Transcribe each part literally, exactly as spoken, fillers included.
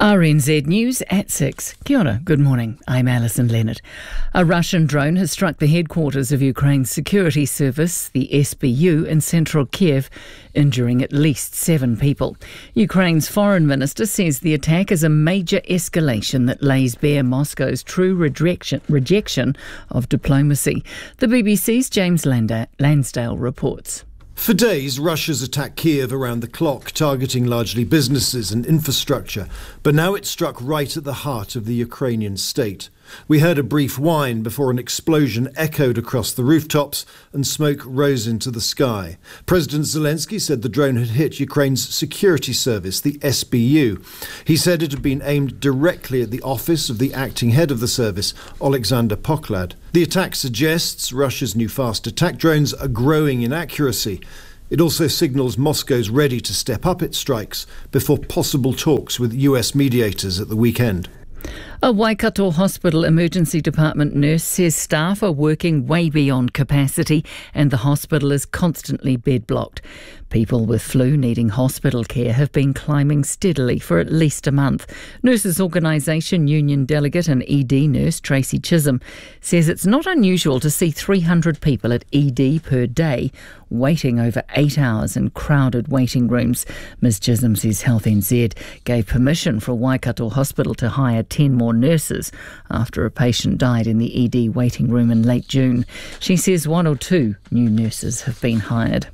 R N Z News at six. Kia ora, good morning. I'm Alison Leonard. A Russian drone has struck the headquarters of Ukraine's security service, the S B U, in central Kiev, injuring at least seven people. Ukraine's foreign minister says the attack is a major escalation that lays bare Moscow's true rejection, rejection of diplomacy. The B B C's James Landa, Lansdale reports. For days, Russia's attacked Kiev around the clock, targeting largely businesses and infrastructure. But now it struck right at the heart of the Ukrainian state. We heard a brief whine before an explosion echoed across the rooftops and smoke rose into the sky. President Zelensky said the drone had hit Ukraine's security service, the S B U. He said it had been aimed directly at the office of the acting head of the service, Alexander Poklad. The attack suggests Russia's new fast attack drones are growing in accuracy. It also signals Moscow's ready to step up its strikes before possible talks with U S mediators at the weekend. A Waikato Hospital Emergency Department nurse says staff are working way beyond capacity and the hospital is constantly bed blocked. People with flu needing hospital care have been climbing steadily for at least a month. Nurses Organisation Union Delegate and E D nurse Tracy Chisholm says it's not unusual to see three hundred people at E D per day waiting over eight hours in crowded waiting rooms. Miz Chisholm says Health N Z gave permission for Waikato Hospital to hire ten more nurses after a patient died in the E D waiting room in late June. She says one or two new nurses have been hired.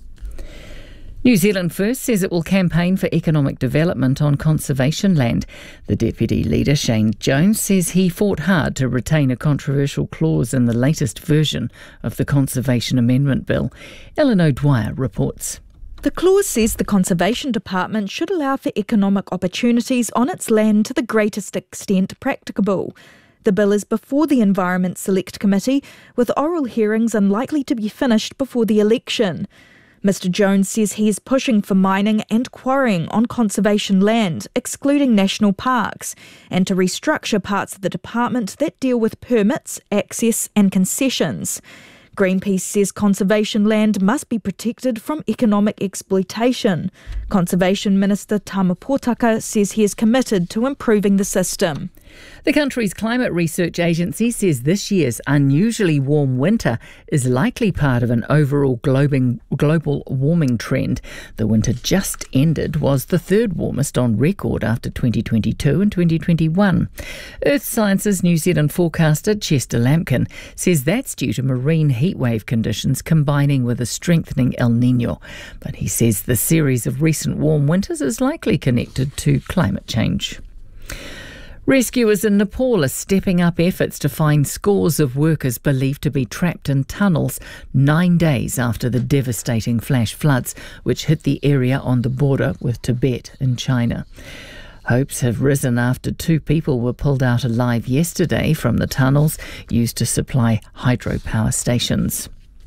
New Zealand First says it will campaign for economic development on conservation land. The Deputy Leader, Shane Jones, says he fought hard to retain a controversial clause in the latest version of the Conservation Amendment Bill. Ellen O'Dwyer reports. The clause says the Conservation Department should allow for economic opportunities on its land to the greatest extent practicable. The bill is before the Environment Select Committee, with oral hearings unlikely to be finished before the election. Mister Jones says he is pushing for mining and quarrying on conservation land, excluding national parks, and to restructure parts of the department that deal with permits, access and concessions. Greenpeace says conservation land must be protected from economic exploitation. Conservation Minister Tama Potaka says he is committed to improving the system. The country's climate research agency says this year's unusually warm winter is likely part of an overall globing, global warming trend. The winter just ended was the third warmest on record after twenty twenty-two and twenty twenty-one. Earth Science's New Zealand forecaster Chester Lampkin says that's due to marine heatwave conditions combining with a strengthening El Niño. But he says the series of recent warm winters is likely connected to climate change. Rescuers in Nepal are stepping up efforts to find scores of workers believed to be trapped in tunnels nine days after the devastating flash floods which hit the area on the border with Tibet in China. Hopes have risen after two people were pulled out alive yesterday from the tunnels used to supply hydropower stations.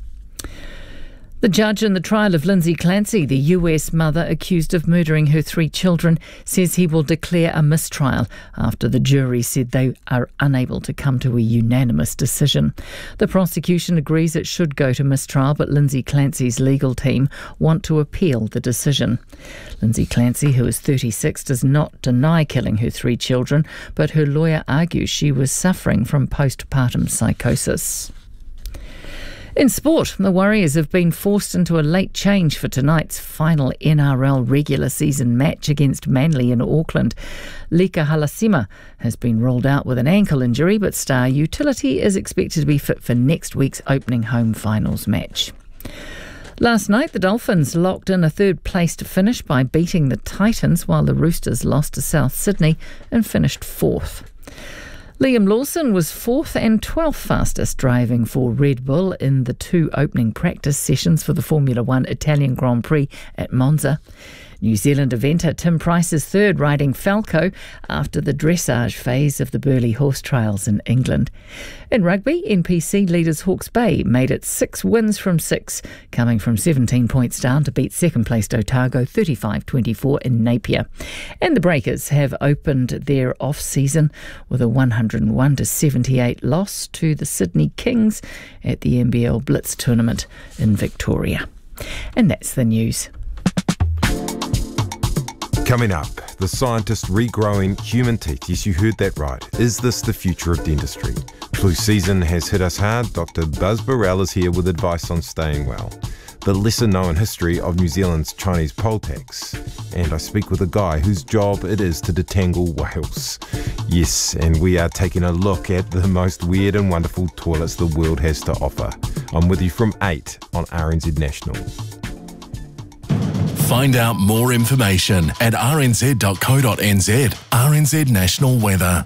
The judge in the trial of Lindsay Clancy, the U S mother accused of murdering her three children, says he will declare a mistrial after the jury said they are unable to come to a unanimous decision. The prosecution agrees it should go to mistrial, but Lindsay Clancy's legal team want to appeal the decision. Lindsay Clancy, who is thirty-six, does not deny killing her three children, but her lawyer argues she was suffering from postpartum psychosis. In sport, the Warriors have been forced into a late change for tonight's final N R L regular season match against Manly in Auckland. Lika Halasima has been ruled out with an ankle injury, but star utility is expected to be fit for next week's opening home finals match. Last night, the Dolphins locked in a third-placed finish by beating the Titans, while the Roosters lost to South Sydney and finished fourth. Liam Lawson was fourth and twelfth fastest driving for Red Bull in the two opening practice sessions for the Formula One Italian Grand Prix at Monza. New Zealand eventer Tim Price is third riding Falco after the dressage phase of the Burghley Horse Trials in England. In rugby, N P C leaders Hawke's Bay made it six wins from six, coming from seventeen points down to beat second-placed Otago thirty-five twenty-four in Napier. And the Breakers have opened their off-season with a one hundred one to seventy-eight loss to the Sydney Kings at the N B L Blitz tournament in Victoria. And that's the news. Coming up, the scientist regrowing human teeth. Yes, you heard that right. Is this the future of dentistry? Flu season has hit us hard. Doctor Buzz Burrell is here with advice on staying well. The lesser-known history of New Zealand's Chinese poll tax. And I speak with a guy whose job it is to detangle whales. Yes, and we are taking a look at the most weird and wonderful toilets the world has to offer. I'm with you from eight on R N Z National. Find out more information at r n z dot co dot n z. R N Z National Weather.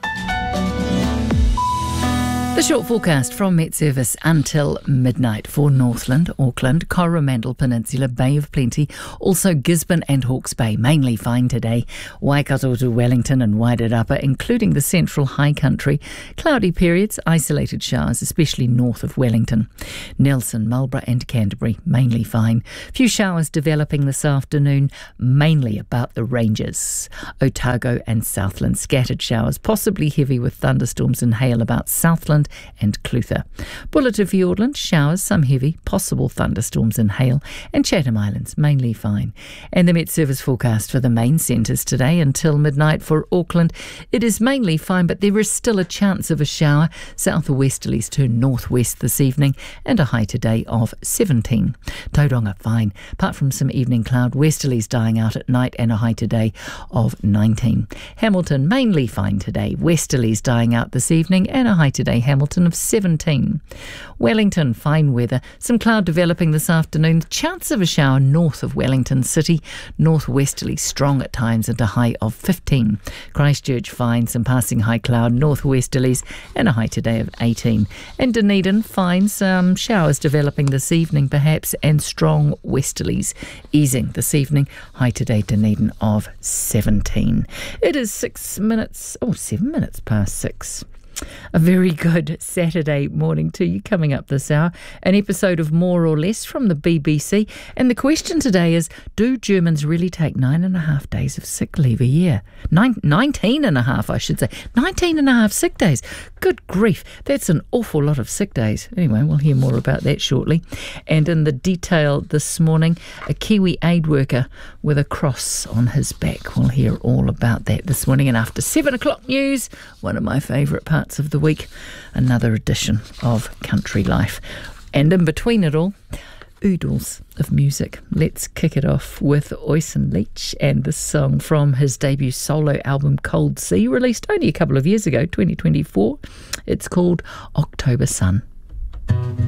The short forecast from Met Service until midnight for Northland, Auckland, Coromandel Peninsula, Bay of Plenty, also Gisborne and Hawke's Bay, mainly fine today. Waikato to Wellington and Wairarapa, including the central high country. Cloudy periods, isolated showers, especially north of Wellington. Nelson, Marlborough and Canterbury, mainly fine. Few showers developing this afternoon, mainly about the ranges. Otago and Southland, scattered showers, possibly heavy with thunderstorms and hail about Southland and Clutha. Bullita Fiordland, showers, some heavy, possible thunderstorms and hail, and Chatham Islands, mainly fine. And the Met Service forecast for the main centres today until midnight for Auckland. It is mainly fine, but there is still a chance of a shower. South-westerlies turn northwest this evening, and a high today of seventeen. Tauranga, fine, apart from some evening cloud, westerlies dying out at night, and a high today of nineteen. Hamilton, mainly fine today, westerlies dying out this evening, and a high today, Hamilton, of seventeen. Wellington, fine weather. Some cloud developing this afternoon. Chance of a shower north of Wellington City. Northwesterly strong at times and a high of fifteen. Christchurch, fine. Some passing high cloud. Northwesterlies and a high today of eighteen. And Dunedin, fine. Some showers developing this evening perhaps, and strong westerlies easing this evening. High today, Dunedin, of seventeen. It is six minutes, oh, seven minutes past six. A very good Saturday morning to you. Coming up this hour, an episode of More or Less from the B B C. And the question today is, do Germans really take nine and a half days of sick leave a year? Nine, nineteen and a half, I should say. nineteen and a half sick days. Good grief, that's an awful lot of sick days. Anyway, we'll hear more about that shortly. And in the detail this morning, a Kiwi aid worker with a cross on his back. We'll hear all about that this morning. And after seven o'clock news, one of my favourite parts of the week, another edition of Country Life. And in between it all, oodles of music. Let's kick it off with Oisin Leach and this song from his debut solo album Cold Sea, released only a couple of years ago, twenty twenty-four. It's called October Sun.